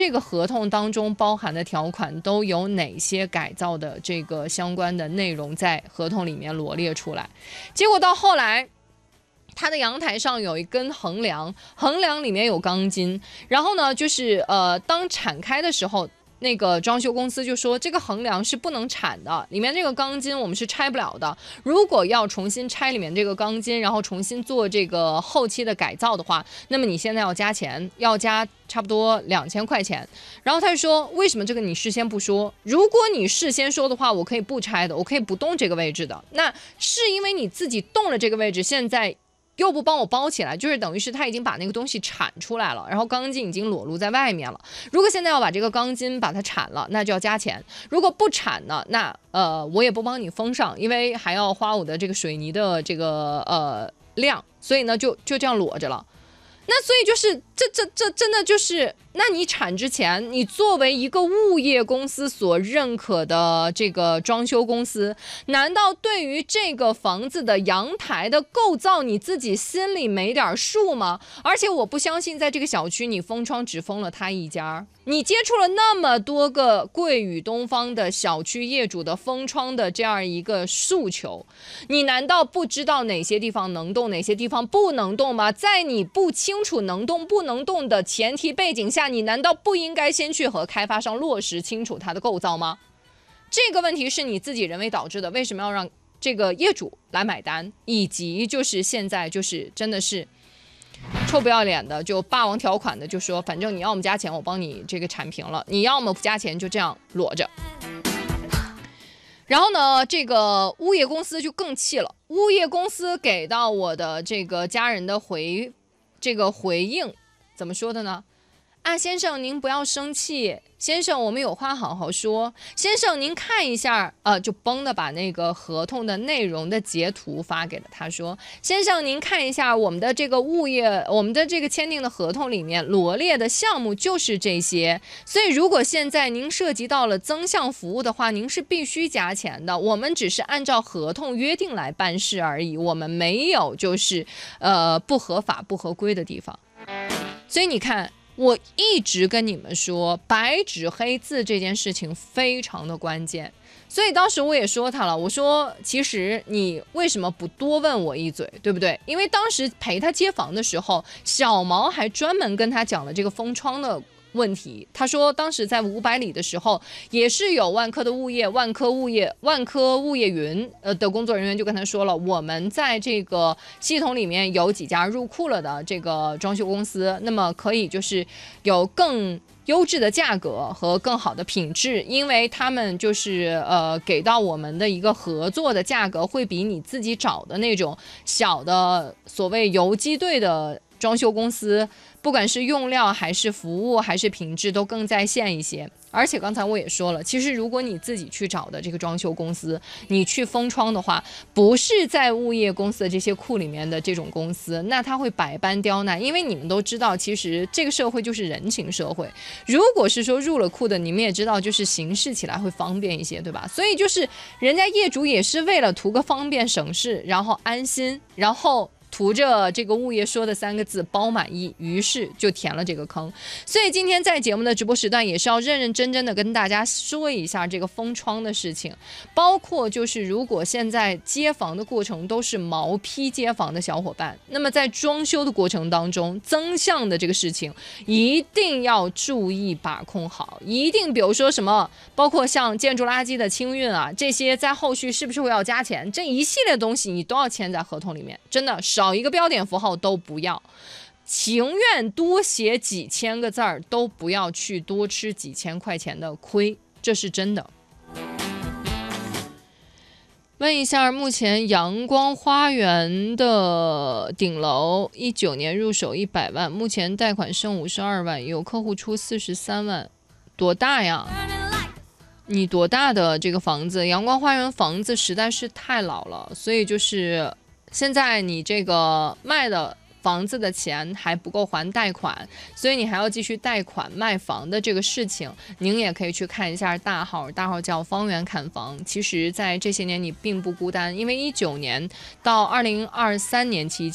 这个合同当中包含的条款都有哪些改造的这个相关的内容在合同里面罗列出来。结果到后来，它的阳台上有一根横梁，横梁里面有钢筋，然后呢，就是当铲开的时候。那个装修公司就说，这个横梁是不能铲的，里面这个钢筋我们是拆不了的。如果要重新拆里面这个钢筋，然后重新做这个后期的改造的话，那么你现在要加钱，要加差不多2000块钱。然后他就说，为什么这个你事先不说？如果你事先说的话，我可以不拆的，我可以不动这个位置的。那是因为你自己动了这个位置，现在又不帮我包起来，就是等于是他已经把那个东西铲出来了，然后钢筋已经裸露在外面了。如果现在要把这个钢筋把它铲了，那就要加钱；如果不铲呢，那我也不帮你封上，因为还要花我的这个水泥的这个量，所以呢就这样裸着了。那所以就是这真的就是，那你铲之前，你作为一个物业公司所认可的这个装修公司，难道对于这个房子的阳台的构造你自己心里没点数吗？而且我不相信在这个小区你封窗只封了他一家，你接触了那么多个桂宇东方的小区业主的封窗的这样一个诉求，你难道不知道哪些地方能动，哪些地方不能动吗？在你不清楚能动不能动的前提背景下，你难道不应该先去和开发商落实清楚它的构造吗？这个问题是你自己人为导致的，为什么要让这个业主来买单？以及就是现在就是真的是臭不要脸的，就霸王条款的，就说反正你要么加钱，我帮你这个铲平了；你要么不加钱，就这样裸着。然后呢，这个物业公司就更气了。物业公司给到我的这个家人的回应，怎么说的呢？啊，先生您不要生气，先生我们有话好好说，先生您看一下，就崩的把那个合同的内容的截图发给了他，说先生您看一下我们的这个我们的这个签订的合同里面罗列的项目就是这些，所以如果现在您涉及到了增项服务的话，您是必须加钱的，我们只是按照合同约定来办事而已，我们没有就是不合法不合规的地方。所以你看，我一直跟你们说，白纸黑字这件事情非常的关键。所以当时我也说他了，我说其实你为什么不多问我一嘴，对不对？因为当时陪他接房的时候，小毛还专门跟他讲了这个封窗的问题。他说当时在500里的时候，也是有万科物业云的工作人员就跟他说了，我们在这个系统里面有几家入库了的这个装修公司，那么可以就是有更优质的价格和更好的品质，因为他们就是给到我们的一个合作的价格会比你自己找的那种小的所谓游击队的装修公司，不管是用料还是服务还是品质都更在线一些。而且刚才我也说了，其实如果你自己去找的这个装修公司，你去封窗的话，不是在物业公司的这些库里面的这种公司，那他会百般刁难。因为你们都知道，其实这个社会就是人情社会，如果是说入了库的，你们也知道就是行事起来会方便一些，对吧？所以就是人家业主也是为了图个方便省事，然后安心，然后图着这个物业说的3个字包满意，于是就填了这个坑。所以今天在节目的直播时段也是要认认真真的跟大家说一下这个封窗的事情，包括就是如果现在接房的过程都是毛坯接房的小伙伴，那么在装修的过程当中，增项的这个事情一定要注意把控好，一定比如说什么，包括像建筑垃圾的清运啊，这些在后续是不是会要加钱，这一系列东西你都要签在合同里面，真的少一个标点符号都不要，情愿多写几千个字儿，都不要去多吃几千块钱的亏，这是真的。问一下，目前阳光花园的顶楼19年入手100万，目前贷款剩52万，有客户出43万，多大呀？你多大的这个房子？阳光花园房子实在是太老了，所以就是现在你这个卖的房子的钱还不够还贷款，所以你还要继续贷款卖房的这个事情，您也可以去看一下大号叫方圆看房。其实在这些年你并不孤单，因为19年到2023年期间，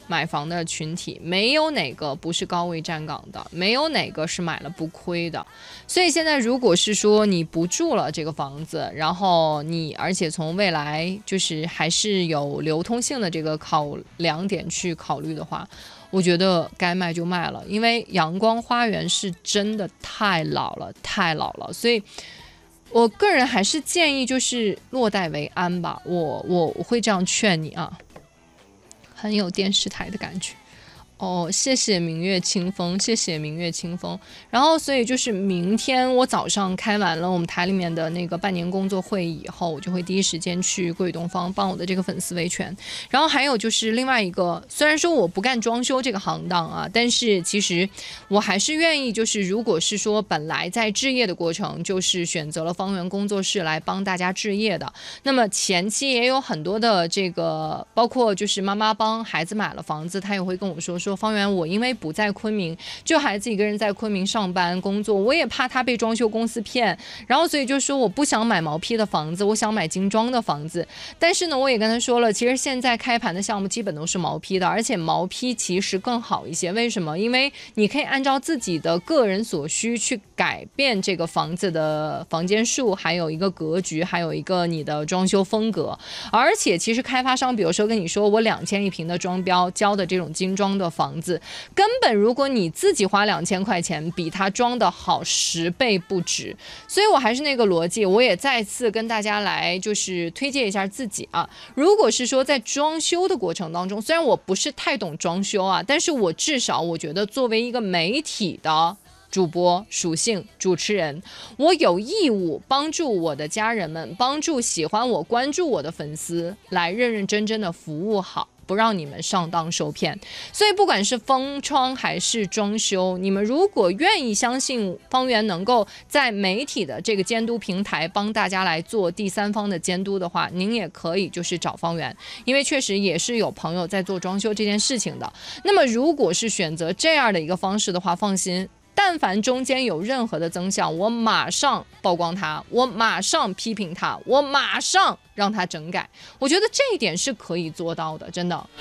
买房的群体，没有哪个不是高位站岗的，没有哪个是买了不亏的。所以现在如果是说你不住了这个房子，然后你而且从未来就是还是有流通性的这个考量点去考虑的话，我觉得该卖就卖了，因为阳光花园是真的太老了，太老了，所以我个人还是建议就是落袋为安吧，我会这样劝你啊，很有电视台的感觉。哦，谢谢明月清风，谢谢明月清风。然后，所以就是明天我早上开完了我们台里面的那个半年工作会议以后，我就会第一时间去桂东方帮我的这个粉丝维权。然后还有就是另外一个，虽然说我不干装修这个行当啊，但是其实我还是愿意，就是如果是说本来在置业的过程，就是选择了方圆工作室来帮大家置业的，那么前期也有很多的这个，包括就是妈妈帮孩子买了房子，她也会跟我说方圆，我因为不在昆明，就孩子一个人在昆明上班工作，我也怕他被装修公司骗，然后所以就说我不想买毛坯的房子，我想买精装的房子。但是呢，我也跟他说了，其实现在开盘的项目基本都是毛坯的，而且毛坯其实更好一些。为什么？因为你可以按照自己的个人所需去改变这个房子的房间数，还有一个格局，还有一个你的装修风格。而且其实开发商，比如说跟你说我2000一平的装标交的这种精装的房子，根本如果你自己花2000块钱，比它装的好10倍不止。所以我还是那个逻辑，我也再次跟大家来就是推荐一下自己啊。如果是说在装修的过程当中，虽然我不是太懂装修啊，但是我至少我觉得作为一个媒体的主播属性主持人，我有义务帮助我的家人们，帮助喜欢我关注我的粉丝来认认真真的服务好，不让你们上当受骗。所以不管是封窗还是装修，你们如果愿意相信方圆能够在媒体的这个监督平台帮大家来做第三方的监督的话，您也可以就是找方圆，因为确实也是有朋友在做装修这件事情的。那么如果是选择这样的一个方式的话，放心，但凡中间有任何的增项，我马上曝光他，我马上批评他，我马上让他整改。我觉得这一点是可以做到的，真的。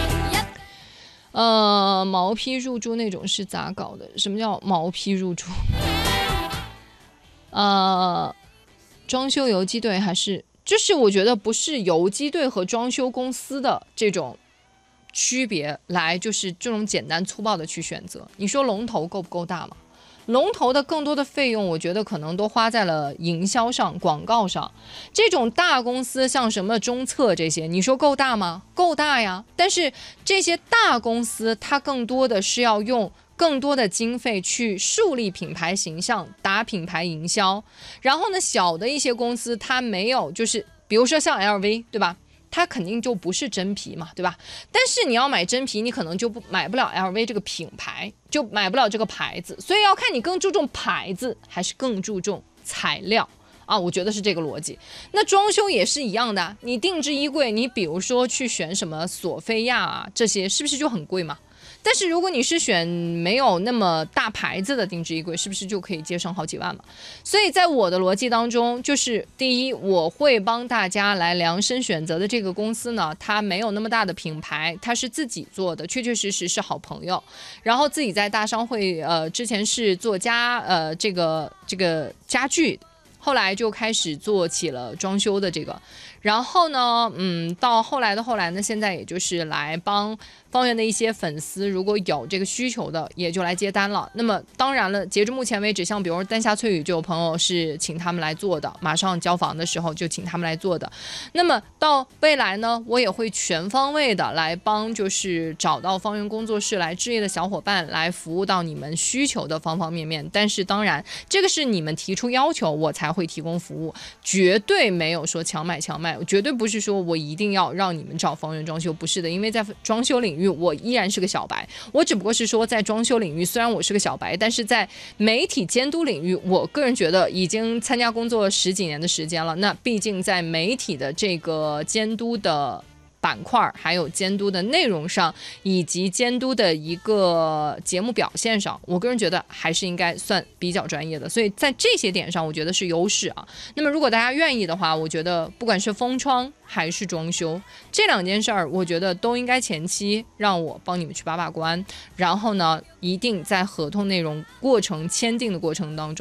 毛坯入住那种是咋搞的？什么叫毛坯入住？装修游击队还是就是我觉得不是游击队和装修公司的这种区别来，就是这种简单粗暴的去选择。你说龙头够不够大吗？龙头的更多的费用，我觉得可能都花在了营销上、广告上。这种大公司像什么中策这些，你说够大吗？够大呀。但是这些大公司，它更多的是要用更多的经费去树立品牌形象、打品牌营销。然后呢，小的一些公司，它没有，就是比如说像 LV， 对吧？它肯定就不是真皮嘛，对吧？但是你要买真皮，你可能就买不了 LV 这个品牌，就买不了这个牌子，所以要看你更注重牌子还是更注重材料啊，我觉得是这个逻辑。那装修也是一样的，你定制衣柜，你比如说去选什么索菲亚啊，这些是不是就很贵嘛？但是如果你是选没有那么大牌子的定制衣柜，是不是就可以节省好几万嘛？所以在我的逻辑当中，就是第一，我会帮大家来量身选择的这个公司呢，它没有那么大的品牌，它是自己做的，确确实实是好朋友，然后自己在大商会之前是做这个家具，后来就开始做起了装修的这个，然后呢，到后来呢，现在也就是来帮方圆的一些粉丝，如果有这个需求的，也就来接单了。那么当然了，截至目前为止，像比如丹霞翠雨就有朋友是请他们来做的，马上交房的时候就请他们来做的。那么到未来呢，我也会全方位的来帮，就是找到方圆工作室来置业的小伙伴，来服务到你们需求的方方面面。但是当然，这个是你们提出要求，我才会提供服务，绝对没有说强买强卖，绝对不是说我一定要让你们找方圆装修，不是的，因为在装修领域我依然是个小白，我只不过是说在装修领域虽然我是个小白，但是在媒体监督领域，我个人觉得已经参加工作10几年的时间了，那毕竟在媒体的这个监督的板块，还有监督的内容上，以及监督的一个节目表现上，我个人觉得还是应该算比较专业的，所以在这些点上，我觉得是优势啊。那么如果大家愿意的话，我觉得不管是封窗还是装修这2件事儿，我觉得都应该前期让我帮你们去把关，然后呢，一定在合同内容签订的过程当中。